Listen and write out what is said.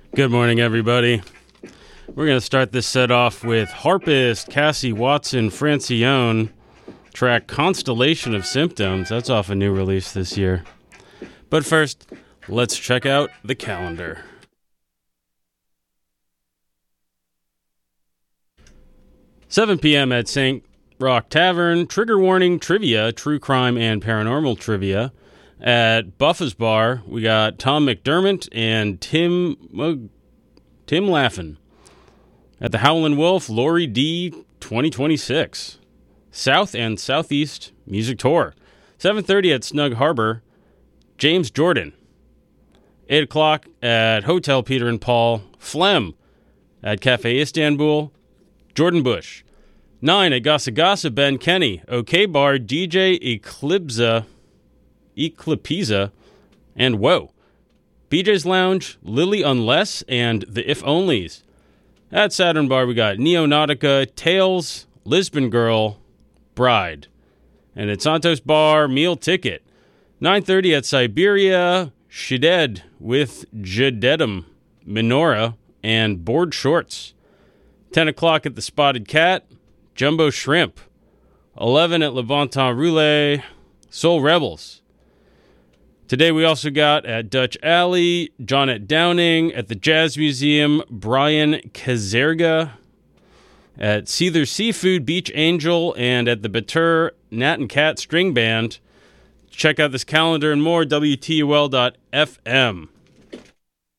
Good morning, everybody. We're going to start this set off with harpist Cassie Watson Francione, track Constellation of Symptoms. That's off a new release this year. But first, let's check out the calendar. $7 p.m. at St. Rock Tavern, Trigger Warning Trivia, True Crime and Paranormal Trivia. At Buffa's Bar, we got Tom McDermott and Tim Laffin. At the Howlin' Wolf, Lori D. 2026. South and Southeast Music Tour. 7:30 at Snug Harbor, James Jordan. 8 o'clock at Hotel Peter and Paul, Phlegm. At Cafe Istanbul, Jordan Bush. 9 at Gasa Gasa, Ben Kenny. OK Bar, DJ Eclipse, and Whoa. BJ's Lounge, Lily Unless, and The If Onlys. At Saturn Bar, we got Neonautica, Tales, Lisbon Girl, Bride. And at Santos Bar, Meal Ticket. 9:30 at Siberia, Sheded with Jededum, Menorah, and Board Shorts. 10 o'clock at the Spotted Cat, Jumbo Shrimp. 11 at Levantin Roulette, Soul Rebels. Today we also got at Dutch Alley, Johnette Downing. At the Jazz Museum, Brian Kazerga. At Seether Seafood, Beach Angel. And at the Batur, Nat and Cat String Band. Check out this calendar and more, WTUL.FM.